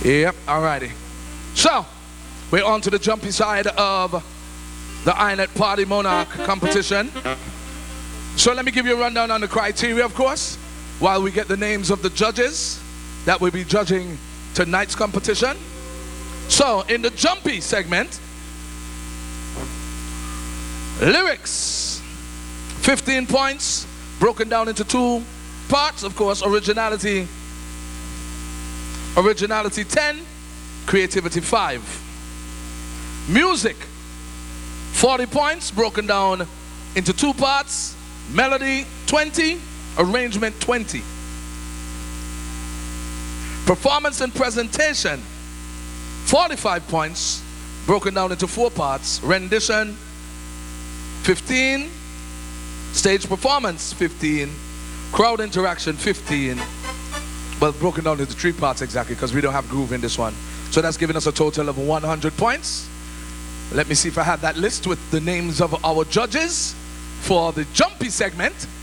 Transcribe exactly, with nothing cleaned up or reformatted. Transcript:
Yep, alrighty. So, we're on to the jumpy side of the Island Party Monarch competition. So let me give you a rundown on the criteria, of course, while we get the names of the judges that will be judging tonight's competition. So, in the jumpy segment, lyrics, fifteen points, broken down into two parts, of course, originality, originality ten, creativity five. Music, forty points, broken down into two parts, melody twenty, arrangement twenty. Performance and presentation, forty-five points, broken down into four parts, rendition fifteen, stage performance fifteen, crowd interaction fifteen, well, broken down into three parts exactly because we don't have groove in this one. So that's giving us a total of one hundred points. Let me see if I have that list with the names of our judges for the jumpy segment.